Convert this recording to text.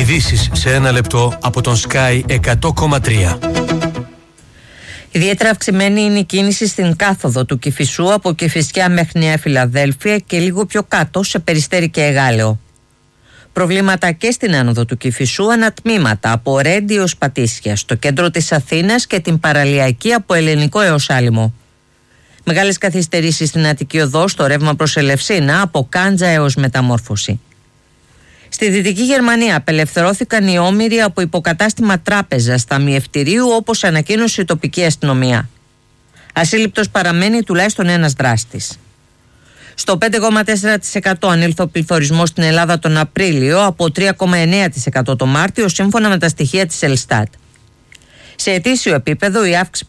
Ειδήσεις σε ένα λεπτό από τον Sky 100,3. Ιδιαίτερα αυξημένη είναι η κίνηση στην κάθοδο του Κηφισού από Κηφισιά μέχρι Νέα Φιλαδέλφια και λίγο πιο κάτω σε Περιστέρι και Εγάλεο. Προβλήματα και στην άνοδο του Κηφισού ανατμήματα από Ρέντι έως Πατήσια, στο κέντρο της Αθήνας και την παραλιακή από Ελληνικό έως Άλυμο. Μεγάλες καθυστερήσεις στην Αττική Οδό στο ρεύμα προς Ελευσίνα από Κάντζα έως Μεταμόρφωση. Στη Δυτική Γερμανία απελευθερώθηκαν οι όμηροι από υποκατάστημα τράπεζας ταμιευτηρίου, όπως ανακοίνωσε η τοπική αστυνομία. Ασύλληπτος παραμένει τουλάχιστον ένας δράστης. Στο 5,4% ανήλθε ο πληθωρισμός στην Ελλάδα τον Απρίλιο από 3,9% το Μάρτιο, σύμφωνα με τα στοιχεία της Ελστάτ. Σε ετήσιο επίπεδο η αύξηση